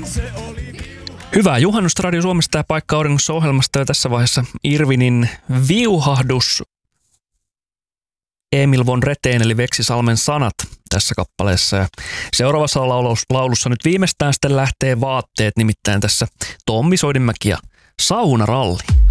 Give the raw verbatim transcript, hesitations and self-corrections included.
Hyvää juhannusta Radio Suomesta ja Paikka Auringossa ohjelmasta, ja tässä vaiheessa Irvinin viuhahdus. Emil von Reteen eli Veksi Salmen sanat tässä kappaleessa. Ja seuraavassa laulussa nyt viimeistään sitten lähtee vaatteet, nimittäin tässä Tommi Soidinmäki ja Saunaralli.